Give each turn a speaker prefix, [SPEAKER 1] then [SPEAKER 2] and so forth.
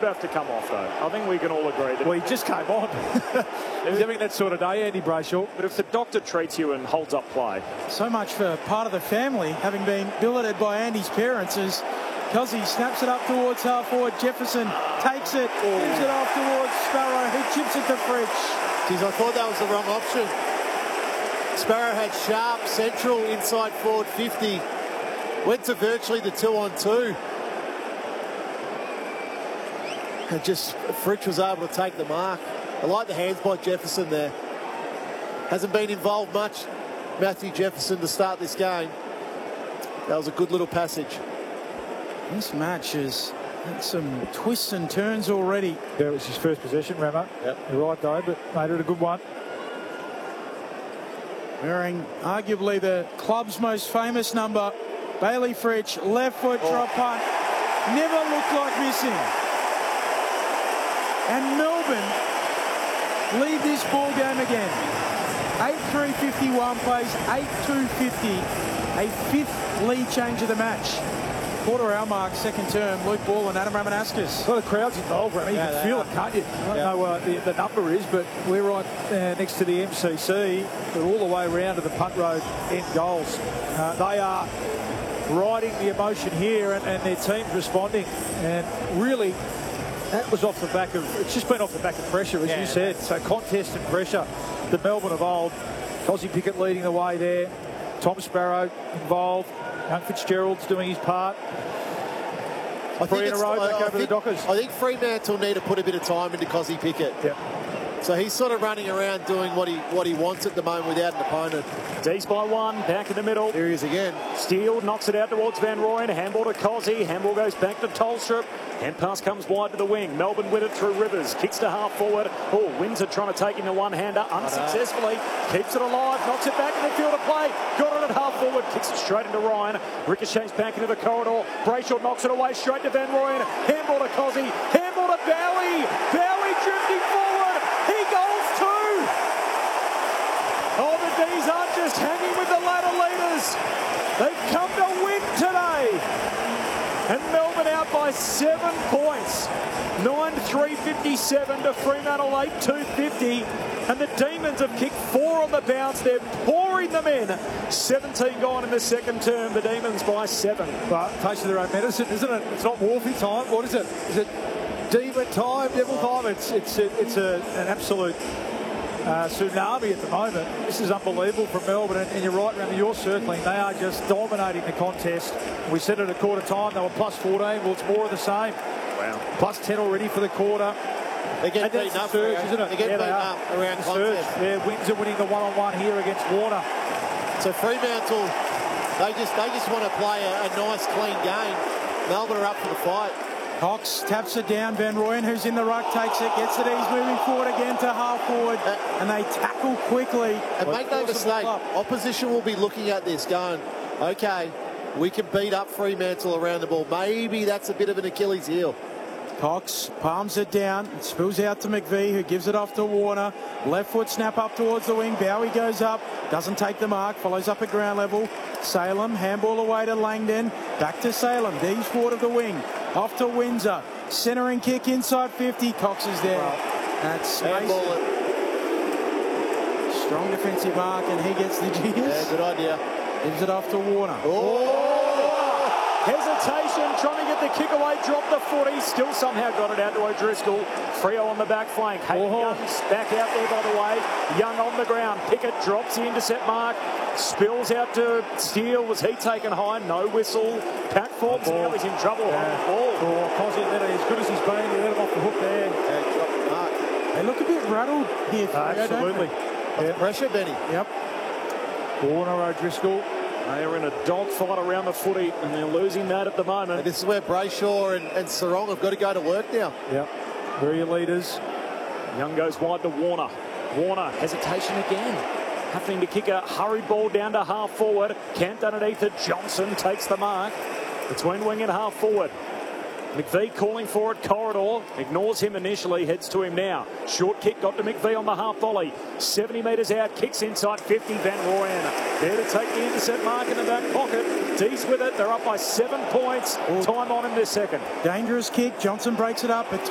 [SPEAKER 1] have to come off, though. I think we can all agree that...
[SPEAKER 2] Well, he just came on. He's having that sort of day, Andy Brayshaw.
[SPEAKER 1] But if the doctor treats you and holds up play...
[SPEAKER 3] So much for part of the family having been billeted by Andy's parents as Cozzy snaps it up towards half forward. Jefferson takes it, gives it off towards Sparrow, who chips it to Fritsch.
[SPEAKER 4] Geez, I thought that was the wrong option. Sparrow had sharp central inside forward 50. Went to virtually the 2-on-2. And just Fritsch was able to take the mark. I like the hands by Jefferson there. Hasn't been involved much, Matthew Jefferson, to start this game. That was a good little passage.
[SPEAKER 3] This match has had some twists and turns already.
[SPEAKER 2] Yeah, it was his first possession, Ramo.
[SPEAKER 4] Yep.
[SPEAKER 2] You're right, though, but made it a good one.
[SPEAKER 3] Wearing arguably the club's most famous number, Bailey Fritsch, left foot drop punt. Never looked like missing. And Melbourne lead this ball game again. 8-3-51 plays, 8-2-50. A fifth lead change of the match. Quarter hour mark, second term. Luke Ball and Adam Ramanaskas.
[SPEAKER 2] Well, the crowd's involved, Ramo. You can feel it, can't you? I don't know what the number is, but we're right next to the MCC. We're all the way around to the punt road end goals. They are riding the emotion here, and their team's responding. And really, that was off the back of, it's just been off the back of pressure, as you said. So contest and pressure. The Melbourne of old. Cozzy Pickett leading the way there. Tom Sparrow involved. Young Fitzgerald's doing his part. Three in a row back over the Dockers.
[SPEAKER 4] I think Fremantle need to put a bit of time into Cozzy Pickett.
[SPEAKER 2] Yep.
[SPEAKER 4] So he's sort of running around doing what he wants at the moment without an opponent.
[SPEAKER 1] D's by one, back in the middle.
[SPEAKER 4] There he is again.
[SPEAKER 1] Steele knocks it out towards Van Rooyen. Handball to Cozzy. Handball goes back to Tolstrup. Hand pass comes wide to the wing. Melbourne with it through Rivers. Kicks to half forward. Oh, Windsor trying to take him to one-hander unsuccessfully. Keeps it alive. Knocks it back in the field of play. Got it at half forward. Kicks it straight into Ryan. Ricochets back into the corridor. Brayshaw knocks it away straight to Van Rooyen. Handball to Cozzy. Handball to Bowie. Bowie drifting forward. He goals too. Oh, the D's aren't just hanging with the ladder leaders. They've come to win today. And Melbourne out by 7 points. 9-3-57 to Fremantle 8-2-50. And the Demons have kicked 4 on the bounce. They're pouring them in. 17 gone in the second term. The Demons by 7.
[SPEAKER 2] But taste of their own medicine, isn't it? It's not Wolfie time. What is it? Is it Demon time, Devil time? It's an absolute tsunami at the moment. This is unbelievable from Melbourne, and you're right, Rami, you're circling. They are just dominating the contest. We said it at quarter time, they were plus 14. Well, it's more of the same.
[SPEAKER 1] Wow.
[SPEAKER 2] Plus 10 already for the quarter.
[SPEAKER 4] They get beaten up,
[SPEAKER 2] surge, isn't it?
[SPEAKER 4] They get beaten up around contest.
[SPEAKER 2] Yeah, Windsor winning the one-on-one here against Warner.
[SPEAKER 4] So Fremantle, they just want to play a nice, clean game. Melbourne are up for the fight.
[SPEAKER 3] Cox taps it down. Van Rooyen, who's in the ruck, takes it, gets it. He's moving forward again to half forward, and they tackle quickly.
[SPEAKER 4] And make no mistake, opposition will be looking at this going, okay, we can beat up Fremantle around the ball. Maybe that's a bit of an Achilles heel.
[SPEAKER 3] Cox palms it down. It spills out to McVee, who gives it off to Warner. Left foot snap up towards the wing. Bowie goes up. Doesn't take the mark. Follows up at ground level. Salem. Handball away to Langdon. Back to Salem. D's forward of the wing. Off to Windsor. Centering kick inside 50. Cox is there.
[SPEAKER 4] Wow.
[SPEAKER 3] That's
[SPEAKER 4] Handball it.
[SPEAKER 3] Strong defensive mark, and he gets the G's.
[SPEAKER 4] Yeah, good idea.
[SPEAKER 3] Gives it off to Warner.
[SPEAKER 4] Oh!
[SPEAKER 1] Hesitation, trying to get the kick away, dropped the footy, still somehow got it out to O'Driscoll. Freo on the back flank. Hayden Young's back out there, by the way. Young on the ground. Pickett drops the intercept mark. Spills out to Steele. Was he taken high? No whistle. Pat Forbes now is in trouble on the ball.
[SPEAKER 2] Cozzy, as good as he's been, he let him off the hook there.
[SPEAKER 4] Yeah, dropped the mark.
[SPEAKER 3] They look a bit rattled here.
[SPEAKER 2] Absolutely.
[SPEAKER 4] Yeah. Pressure, Benny.
[SPEAKER 3] Yep.
[SPEAKER 2] Warner, O'Driscoll.
[SPEAKER 1] They are in a dogfight around the footy, and they're losing that at the moment.
[SPEAKER 4] And this is where Brayshaw and Sarong have got to go to work now.
[SPEAKER 2] Yep. Where are your leaders?
[SPEAKER 1] Young goes wide to Warner. Warner, hesitation again. Having to kick a hurried ball down to half forward. Camped underneath it. Johnson takes the mark. Between wing and half forward. McVee calling for it, corridor, ignores him initially, heads to him now. Short kick got to McVee on the half volley. 70 metres out, kicks inside 50, Van Rooyen. There to take the intercept mark in the back pocket. D's with it, they're up by 7 points. Time on in this second.
[SPEAKER 3] Dangerous kick, Johnson breaks it up.